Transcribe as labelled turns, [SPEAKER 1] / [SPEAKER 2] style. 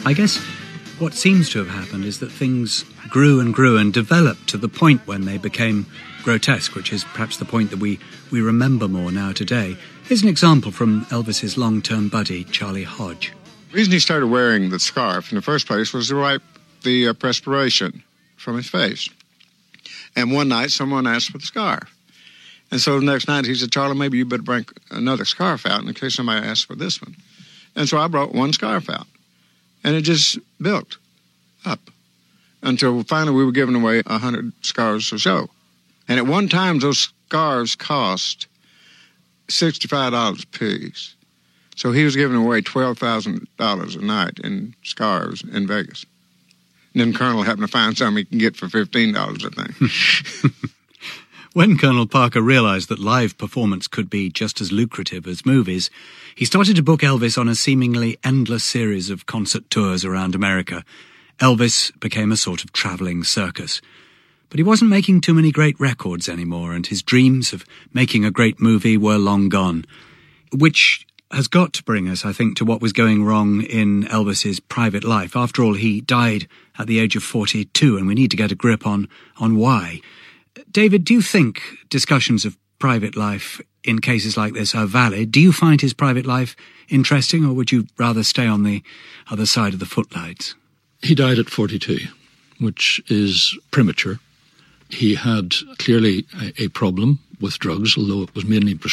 [SPEAKER 1] I guess what seems to have happened is that things grew and grew and developed to the point when they became grotesque, which is perhaps the point that we remember more now today. Here's an example from Elvis's long-term buddy, Charlie Hodge.
[SPEAKER 2] The reason he started wearing the scarf in the first place was to wipe the perspiration from his face. And one night, someone asked for the scarf. And so the next night, he said, Charlie, maybe you better bring another scarf out in case somebody asks for this one. And so I brought one scarf out. And it just built up until finally we were giving away 100 scarves a show. And at one time, those scarves cost $65 a piece. So he was giving away $12,000 a night in scarves in Vegas. And then Colonel happened to find something he can get for $15, I think.
[SPEAKER 1] When Colonel Parker realised that live performance could be just as lucrative as movies, he started to book Elvis on a seemingly endless series of concert tours around America. Elvis became a sort of travelling circus. But he wasn't making too many great records anymore, and his dreams of making a great movie were long gone. Which has got to bring us, I think, to what was going wrong in Elvis's private life. After all, he died at the age of 42, and we need to get a grip on why. David, do you think discussions of private life in cases like this are valid? Do you find his private life interesting, or would you rather stay on the other side of the footlights?
[SPEAKER 3] He died at 42, which is premature. He had clearly a problem with drugs, although it was mainly prescribed.